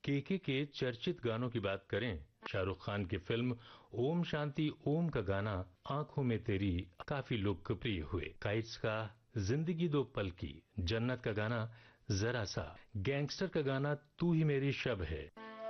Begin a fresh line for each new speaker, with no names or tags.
केके के चर्चित गानों की बात करें, शाहरुख खान की फिल्म ओम शांति ओम का गाना आंखों में तेरी काफी लोकप्रिय हुए। काइट्स का जिंदगी दो पल की, जन्नत का गाना जरा सा, गैंगस्टर का गाना तू ही मेरी शब है,